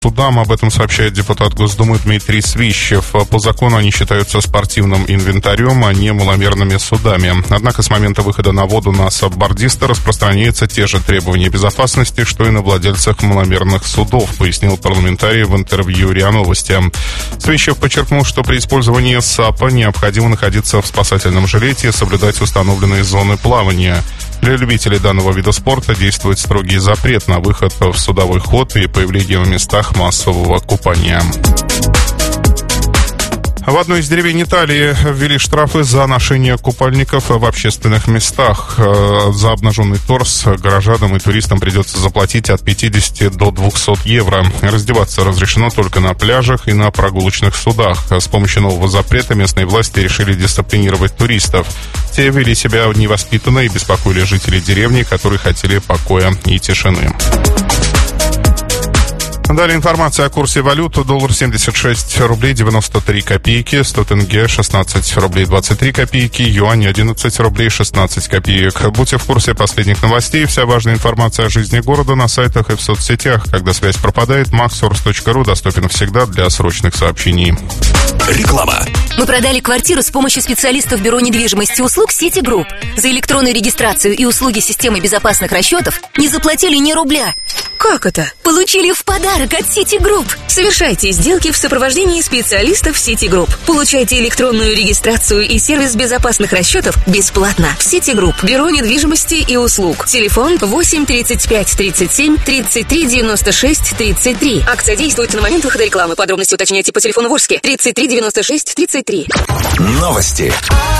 судам. Об этом сообщает депутат Госдумы Дмитрий Свищев. По закону они считаются спортивным инвентарем, а не маломерными судами. Однако с момента выхода на воду на саббордиста распространяются те же требования безопасности, что и на владельцах маломерных судов, пояснил парламентарий в интервью РИА Новости. Свищев подчеркнул, что при использовании САПа необходимо находиться в спасательном жилете и соблюдать установленные зоны плавания. Для любителей данного вида спорта действует строгий запрет на выход в судовой ход и появление в местах массового купания. В одной из деревень Италии ввели штрафы за ношение купальников в общественных местах. За обнаженный торс горожанам и туристам придется заплатить от 50 до 200 евро. Раздеваться разрешено только на пляжах и на прогулочных судах. С помощью нового запрета местные власти решили дисциплинировать туристов. Те вели себя невоспитанно и беспокоили жителей деревни, которые хотели покоя и тишины. Далее информация о курсе валют. Доллар 76 рублей 93 копейки, 100 тенге 16 рублей 23 копейки, юань 11 рублей 16 копеек. Будьте в курсе последних новостей. Вся важная информация о жизни города на сайтах и в соцсетях. Когда связь пропадает, maxsource.ru доступен всегда для срочных сообщений. Реклама. Мы продали квартиру с помощью специалистов бюро недвижимости и услуг Сити Групп. За электронную регистрацию и услуги системы безопасных расчетов не заплатили ни рубля. Как это? Получили в подарок от Сити Групп. Совершайте сделки в сопровождении специалистов Сити Групп. Получайте электронную регистрацию и сервис безопасных расчетов бесплатно. Сити Групп. Бюро недвижимости и услуг. Телефон 8 35 37 33 96 33. Акция действует на момент выхода рекламы. Подробности уточняйте по телефону Волжский 33 96 33. Новости.